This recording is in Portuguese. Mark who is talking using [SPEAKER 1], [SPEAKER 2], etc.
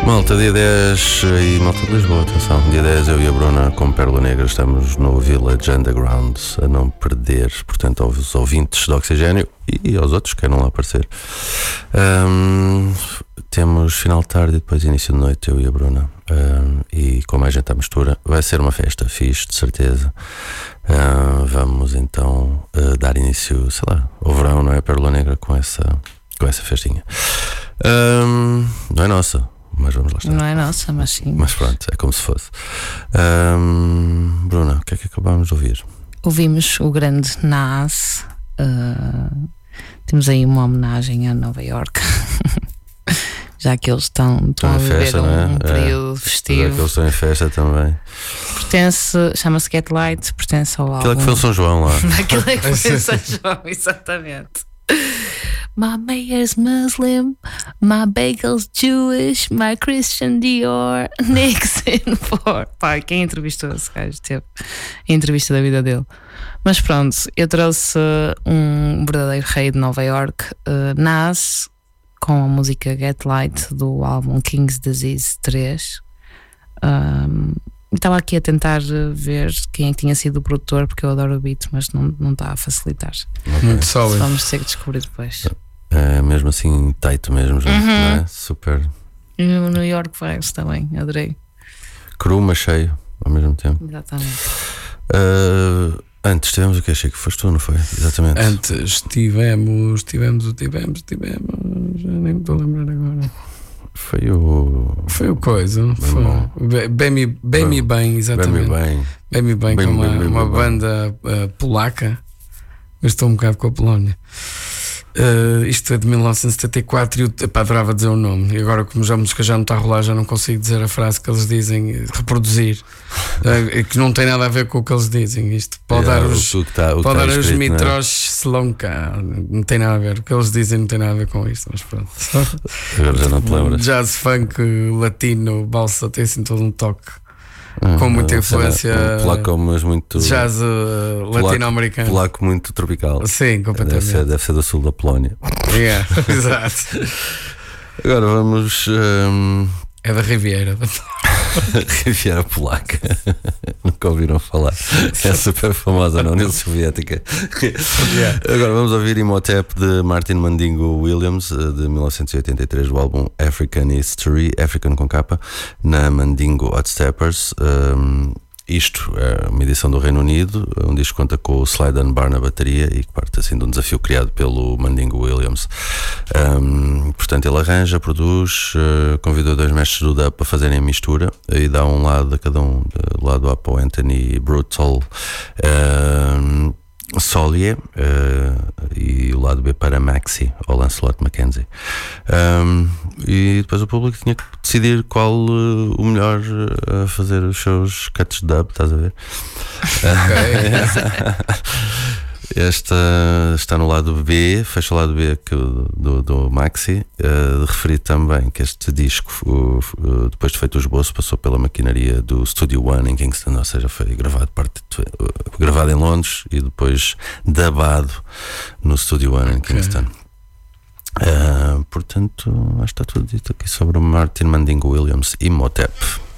[SPEAKER 1] Malta, dia 10 e malta de Lisboa, atenção. Dia 10 eu e a Bruna, como Pérola Negra, estamos no Village Underground, a não perder, portanto, aos ouvintes de Oxigênio e aos outros que queiram lá aparecer. Temos final de tarde e depois início de noite, eu e a Bruna, e com mais gente à mistura. Vai ser uma festa fixe, de certeza. Vamos então dar início, sei lá, ao verão, não é? Pérola Negra com essa festinha. Não é nossa, mas vamos lá estar.
[SPEAKER 2] Não é nossa, mas sim.
[SPEAKER 1] Mas pronto, é como se fosse. Bruna, o que é que acabámos de ouvir?
[SPEAKER 2] Ouvimos o grande Nas. Temos aí uma homenagem a Nova York. Já que eles estão a viver
[SPEAKER 1] festa,
[SPEAKER 2] um período festivo.
[SPEAKER 1] Já que eles estão em festa também.
[SPEAKER 2] Chama-se Get Light, pertence ao álbum.
[SPEAKER 1] Aquilo é que foi o São João lá.
[SPEAKER 2] Aquilo é que foi o São João, exatamente. My mayor's Muslim, my bagel's Jewish, my Christian Dior, Nixon for. Pá, quem entrevistou esse gajo teve a entrevista da vida dele. Mas pronto, eu trouxe um verdadeiro rei de Nova York, Nas, com a música Get Light do álbum King's Disease 3. Estava aqui a tentar ver quem é que tinha sido o produtor, porque eu adoro o beat, mas não está a facilitar.
[SPEAKER 1] Okay.
[SPEAKER 3] Muito sólido.
[SPEAKER 2] Vamos ter que descobrir depois.
[SPEAKER 1] É mesmo assim, tight mesmo, não é? Super.
[SPEAKER 2] E o New York Vibes também, adorei.
[SPEAKER 1] Cru, mas cheio ao mesmo tempo.
[SPEAKER 2] Exatamente.
[SPEAKER 1] Antes tivemos o que? Achei que foste tu, não foi? Exatamente.
[SPEAKER 3] Antes tivemos, já nem me estou a lembrar agora.
[SPEAKER 1] Foi o
[SPEAKER 3] coisa. Bem-me bem, exatamente. Bem-me bem, com uma banda polaca, mas estou um bocado com a Polónia. Isto é de 1974 e eu adorava dizer o nome. E agora, como já a música já não está a rolar, já não consigo dizer a frase que eles dizem, reproduzir, que não tem nada a ver com o que eles dizem. Isto pode dar os Mitros Slonka, não tem nada a ver. O que eles dizem não tem nada a ver com isto, mas pronto.
[SPEAKER 1] Agora já não te lembras.
[SPEAKER 3] Jazz, funk, latino, balsa, tem assim todo um toque. Com muita influência
[SPEAKER 1] polaco, mas muito
[SPEAKER 3] jazz latino-americano.
[SPEAKER 1] Polaco muito tropical.
[SPEAKER 3] Sim, completamente.
[SPEAKER 1] Deve ser do sul da Polónia.
[SPEAKER 3] Exato.
[SPEAKER 1] Agora vamos.
[SPEAKER 3] É da Riviera.
[SPEAKER 1] Riviera Polaca. Nunca ouviram falar. É super famosa na União Soviética. Agora vamos ouvir Imhotep de Martin Mandingo Williams, de 1983, do álbum African History, African com capa, na Mandingo Hot Steppers. Isto é uma edição do Reino Unido, um disco que conta com o Slide and Bar na bateria e que parte assim de um desafio criado pelo Mandingo Williams. Portanto, ele arranja, produz, convidou dois mestres do dub para fazerem a mistura e dá um lado a cada um, do lado A para o Anthony Brutal, Solier, e o lado B para Maxi, ou Lancelot McKenzie. E depois o público tinha que decidir qual o melhor a fazer os seus cuts de dub, estás a ver? Esta está no lado B, fecha o lado B do Maxi. Referi também que este disco, depois de feito o esboço, passou pela maquinaria do Studio One em Kingston, ou seja, foi gravado em Londres e depois dubado no Studio One em Kingston. Portanto, acho que está tudo dito aqui sobre o Martin Mandingo Williams e Imhotep.